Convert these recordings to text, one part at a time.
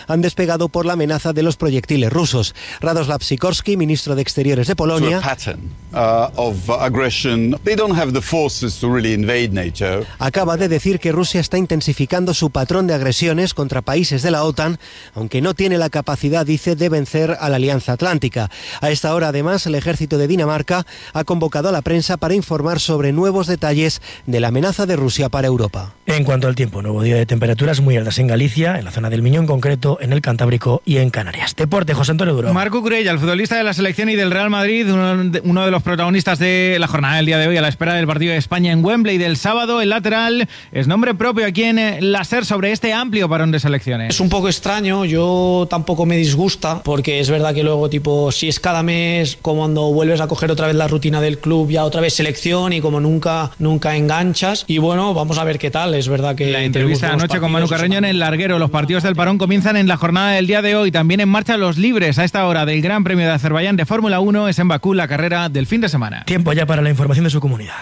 han despegado por la amenaza de los proyectiles rusos. Radoslav Sikorski, ministro de Exteriores de Polonia, acaba de decir que Rusia está intensificando su patrón de agresiones contra países de la OTAN, aunque no tiene la capacidad, dice, de vencer a la Alianza Atlántica. A esta hora, además, el ejército de Dinamarca ha convocado a la prensa para informar sobre nuevos detalles de la amenaza de Rusia para Europa. En cuanto al tiempo, nuevo día de temperaturas muy altas en Galicia, en la zona del Miño en concreto, en el Cantábrico y en Canarias. Deporte, José Antonio Duro. Marc Cucurella, el futbolista de la selección y del Real Madrid, uno de los protagonistas de la jornada del día de hoy, a la espera del partido de España en Wembley del sábado. El lateral es nombre propio aquí en la SER sobre este amplio parón de selecciones. Es un poco extraño, yo tampoco me disgusta, porque es verdad que luego, si es cada mes, como cuando vuelves a coger otra vez la rutina del club, ya otra vez selección, y como nunca enganchas. Y bueno, vamos a ver qué tal. Es verdad que la entrevista anoche con Manu Carreño en el larguero. Los partidos del parón comienzan en la jornada del día de hoy. También en marcha los libres a esta hora del Gran Premio de Azerbaiyán de Fórmula 1. Es en Bakú la carrera del fin de semana. Tiempo ya para la información de su comunidad.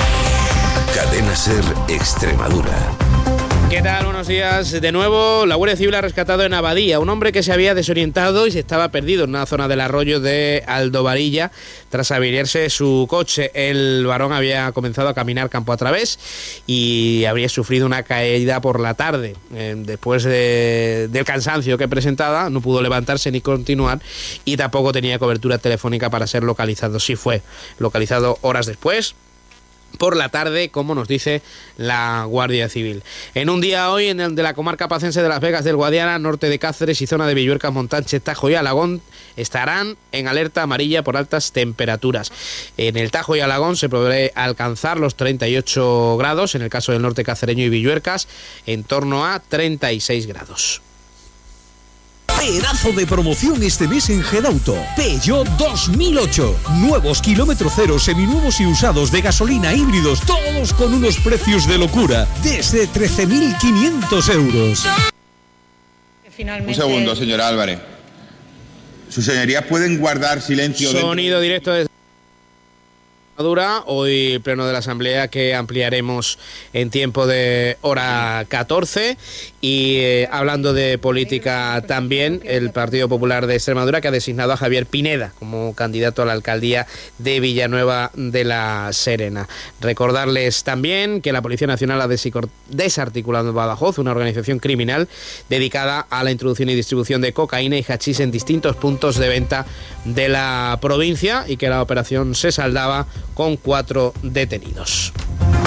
Cadena SER Extremadura. ¿Qué tal? Buenos días. De nuevo, la Guardia Civil ha rescatado en Abadía a un hombre que se había desorientado y se estaba perdido en una zona del arroyo de Aldovarilla tras averiarse su coche. El varón había comenzado a caminar campo a través y habría sufrido una caída por la tarde. Después del cansancio que presentaba, no pudo levantarse ni continuar y tampoco tenía cobertura telefónica para ser localizado. Sí fue localizado horas después, por la tarde, como nos dice la Guardia Civil. En un día hoy en el de la comarca pacense de Las Vegas del Guadiana, norte de Cáceres y zona de Villuerca, Montánchez, Tajo y Alagón estarán en alerta amarilla por altas temperaturas. En el Tajo y Alagón se podrá alcanzar los 38 grados, en el caso del norte cacereño y Villuercas, en torno a 36 grados. Pedazo de promoción este mes en Gedauto. Peugeot 2008. Nuevos kilómetro cero, seminuevos y usados de gasolina, híbridos, todos con unos precios de locura. Desde 13.500 euros. Un segundo, señora Álvarez. Sus señorías pueden guardar silencio. Sonido directo de hoy pleno de la Asamblea que ampliaremos en tiempo de hora 14 y hablando de política también, el Partido Popular de Extremadura que ha designado a Javier Pineda como candidato a la alcaldía de Villanueva de la Serena. Recordarles también que la Policía Nacional ha desarticulado en Badajoz una organización criminal dedicada a la introducción y distribución de cocaína y hachís en distintos puntos de venta de la provincia y que la operación se saldaba con 4 detenidos.